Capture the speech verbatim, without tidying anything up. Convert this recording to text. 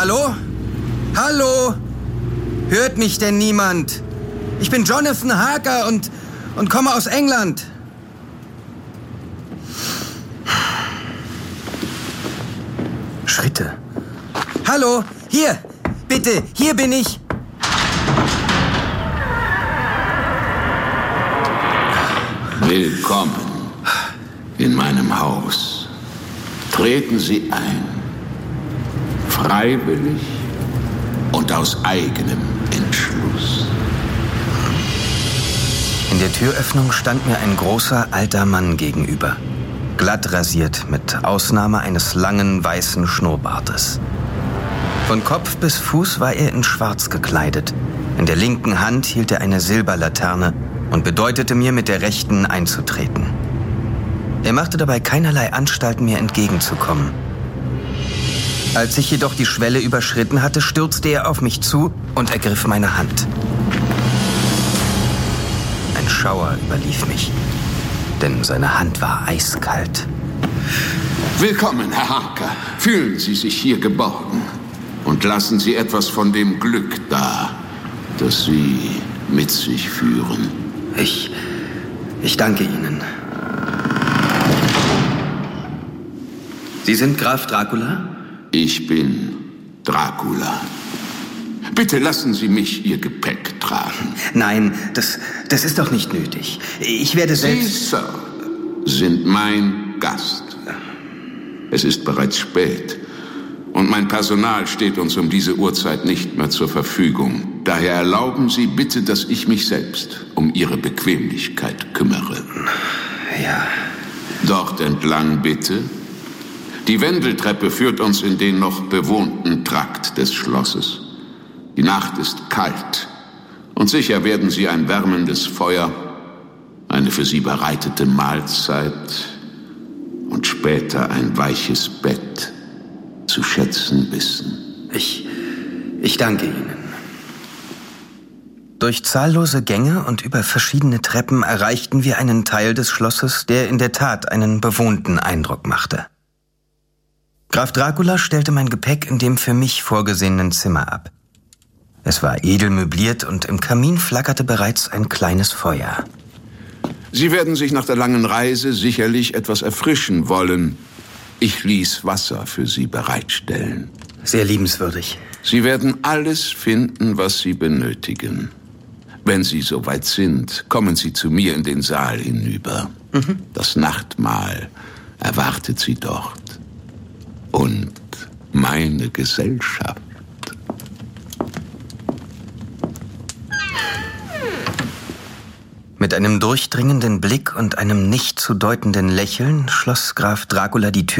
Hallo? Hallo? Hört mich denn niemand? Ich bin Jonathan Harker und, und komme aus England. Schritte. Hallo? Hier! Bitte, hier bin ich! Willkommen in meinem Haus. Treten Sie ein. Freiwillig und aus eigenem Entschluss. In der Türöffnung stand mir ein großer, alter Mann gegenüber. Glatt rasiert, mit Ausnahme eines langen, weißen Schnurrbartes. Von Kopf bis Fuß war er in Schwarz gekleidet. In der linken Hand hielt er eine Silberlaterne und bedeutete mir, mit der rechten einzutreten. Er machte dabei keinerlei Anstalten, mir entgegenzukommen. Als ich jedoch die Schwelle überschritten hatte, stürzte er auf mich zu und ergriff meine Hand. Ein Schauer überlief mich, denn seine Hand war eiskalt. Willkommen, Herr Harker. Fühlen Sie sich hier geborgen und lassen Sie etwas von dem Glück da, das Sie mit sich führen. Ich, ich danke Ihnen. Sie sind Graf Dracula? Ich bin Dracula. Bitte lassen Sie mich Ihr Gepäck tragen. Nein, das, das ist doch nicht nötig. Ich werde selbst... Sie, Sir, sind mein Gast. Es ist bereits spät und mein Personal steht uns um diese Uhrzeit nicht mehr zur Verfügung. Daher erlauben Sie bitte, dass ich mich selbst um Ihre Bequemlichkeit kümmere. Ja. Dort entlang, bitte. Die Wendeltreppe führt uns in den noch bewohnten Trakt des Schlosses. Die Nacht ist kalt und sicher werden Sie ein wärmendes Feuer, eine für Sie bereitete Mahlzeit und später ein weiches Bett zu schätzen wissen. Ich, ich danke Ihnen. Durch zahllose Gänge und über verschiedene Treppen erreichten wir einen Teil des Schlosses, der in der Tat einen bewohnten Eindruck machte. Graf Dracula stellte mein Gepäck in dem für mich vorgesehenen Zimmer ab. Es war edel möbliert und im Kamin flackerte bereits ein kleines Feuer. Sie werden sich nach der langen Reise sicherlich etwas erfrischen wollen. Ich ließ Wasser für Sie bereitstellen. Sehr liebenswürdig. Sie werden alles finden, was Sie benötigen. Wenn Sie soweit sind, kommen Sie zu mir in den Saal hinüber. Mhm. Das Nachtmahl erwartet Sie dort. Und meine Gesellschaft. Mit einem durchdringenden Blick und einem nicht zu deutenden Lächeln schloss Graf Dracula die Tür